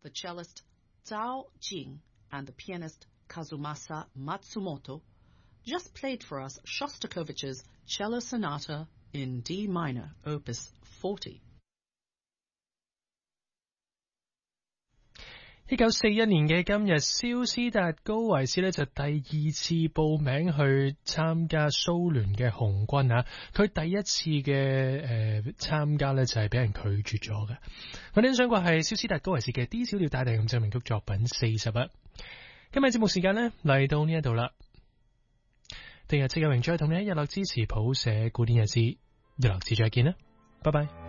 the cellist Zhao Jing and the pianist Kazumasa Matsumoto just played for us Shostakovich's Cello Sonata in D minor, Opus 40. 1941年嘅今日，蕭斯達高維斯呢就第二次報名去參加蘇聯嘅紅軍啊！佢第一次嘅參加呢就係俾人拒絕咗嘅。我哋欣賞過係蕭斯達高維斯嘅 D 小調大提琴奏鳴曲作品41。今日節目時間呢嚟到呢一度啦，聽日戚有榮再同你喺日落之時譜寫古典日誌，日落之再見啦，拜拜。